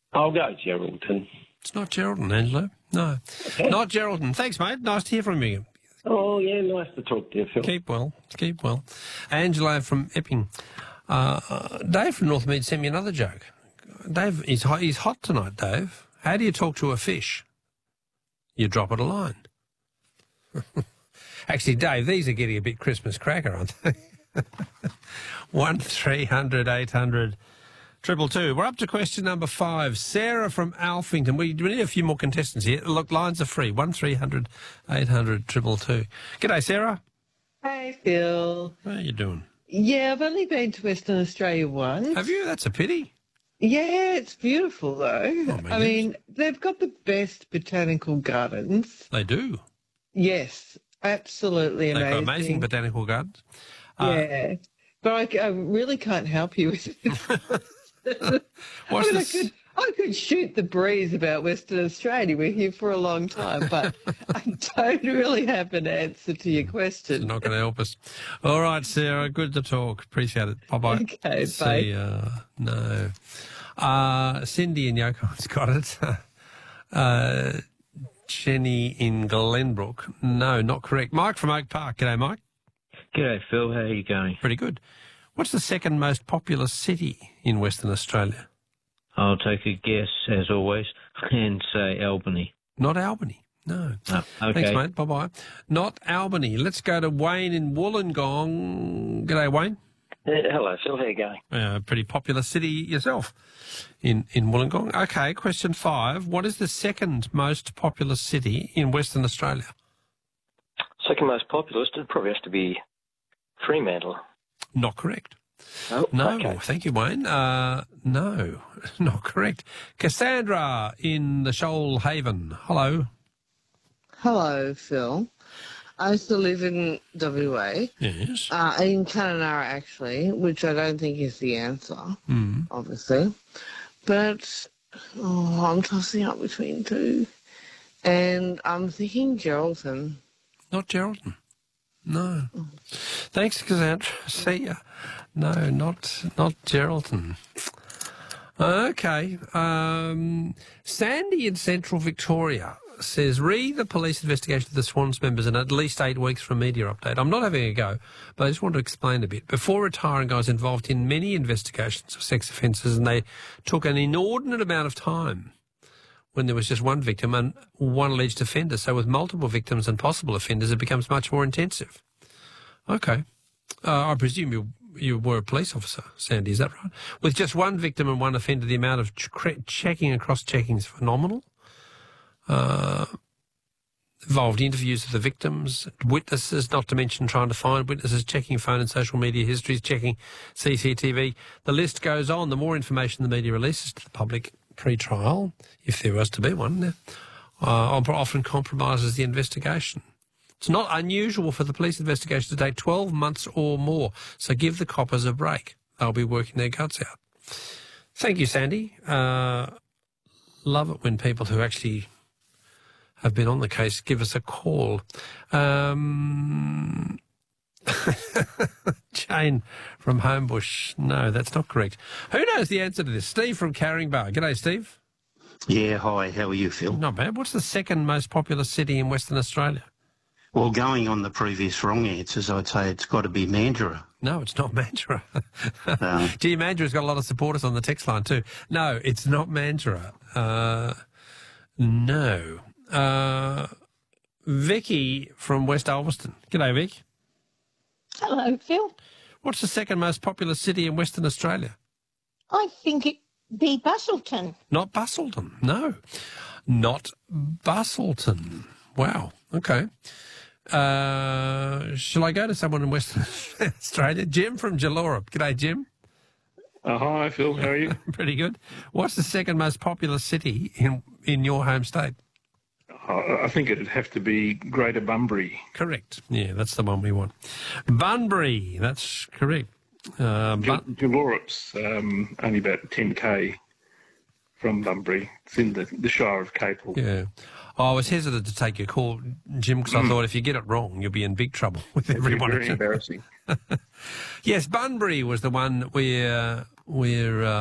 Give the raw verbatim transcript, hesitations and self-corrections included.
I'll go Geraldton. It's not Geraldton, Angelo. No, Okay. not Geraldton. Thanks, mate. Nice to hear from you. Oh, yeah, nice to talk to you, Phil. Keep well. Keep well. Angelo from Epping. Uh, uh, Dave from Northmead sent me another joke. Dave, he's hot, he's hot tonight, Dave. How do you talk to a fish? You drop it a line. Actually, Dave, these are getting a bit Christmas cracker, aren't they? one three hundred eight hundred triple two. We're up to question number five. Sarah from Alphington. We, we need a few more contestants here. Look, lines are free. one three hundred eight hundred triple two. G'day, Sarah. Hey, Phil. How are you doing? Yeah, I've only been to Western Australia once. Have you? That's a pity. Yeah, it's beautiful, though. Oh, my I mean, they've got the best botanical gardens. They do. Yes, absolutely They've amazing. got amazing botanical gardens. Uh, Yeah, but I, I really can't help you with it. What's I mean, I this? could, I could shoot the breeze about Western Australia. We're here for a long time, but I don't really have an answer to your It's question. not going to help us. All right, Sarah. Good to talk. Appreciate it. Bye-bye. Okay, See bye. ya. No. Uh, Cindy in Yoko's got it. uh, Jenny in Glenbrook. No, not correct. Mike from Oak Park. G'day, Mike. G'day, Phil. How are you going? Pretty good. What's the second most populous city in Western Australia? I'll take a guess, as always, and say Albany. Not Albany. No. Oh, okay. Thanks, mate. Bye-bye. Not Albany. Let's go to Wayne in Wollongong. G'day, Wayne. Uh, hello, Phil. How you going? Uh, pretty popular city yourself in, in Wollongong. Okay, question five. What is the second most populous city in Western Australia? Second most populous, it probably has to be Fremantle. Not correct. Oh, No, okay. thank you, Wayne. Uh, no, not correct. Cassandra in the Shoalhaven. Hello. Hello, Phil. I used to live in W A, Yes. uh, in Kununurra actually, which I don't think is the answer, Mm. obviously. But oh, I'm tossing up between two. And I'm thinking Geraldton. Not Geraldton. No. Thanks, Cassandra. See ya. No, not not Geraldton. Okay. Um, Sandy in Central Victoria says, re the police investigation of the Swans members in at least eight weeks for a media update. I'm not having a go, but I just want to explain a bit. Before retiring, I was involved in many investigations of sex offences, and they took an inordinate amount of time when there was just one victim and one alleged offender. So with multiple victims and possible offenders, it becomes much more intensive. Okay. Uh, I presume you you were a police officer, Sandy, is that right? With just one victim and one offender, the amount of ch- checking and cross-checking is phenomenal. Uh, involved interviews of the victims, witnesses, not to mention trying to find witnesses, checking phone and social media histories, checking C C T V. The list goes on. The more information the media releases to the public pre-trial, if there was to be one, uh, often compromises the investigation. It's not unusual for the police investigation to take twelve months or more, so give the coppers a break. They'll be working their guts out. Thank you, Sandy. Uh, love it when people who actually have been on the case give us a call. Um, Jane from Homebush. No, that's not correct. Who knows the answer to this? Steve from Carringbar. G'day, Steve. Yeah, hi, how are you, Phil? Not bad. What's the second most popular city in Western Australia? Well, going on the previous wrong answers, I'd say it's got to be Mandurah. No, it's not Mandurah. Um, Gee, Mandurah's got a lot of supporters on the text line too. No, it's not Mandurah. Uh, no. Uh, Vicky from West Ulverston. G'day, Vic. Hello, Phil. What's the second most popular city in Western Australia? I think it be Bustleton. Not Bustleton. No, not Bustleton. Wow. Okay. Uh, shall I go to someone in Western Australia? Jim from Jallorup. G'day, Jim. Uh, hi, Phil. How are you? Pretty good. What's the second most popular city in in your home state? Uh, I think it'd have to be Greater Bunbury. Correct. Yeah, that's the one we want. Bunbury. That's correct. Uh, Bun- Jalorup's um, only about ten k from Bunbury. It's in the, the Shire of Capel. yeah. Oh, I was hesitant to take your call, Jim, because I thought if you get it wrong, you'll be in big trouble with everyone. Very embarrassing. Yes, Bunbury was the one where, where uh,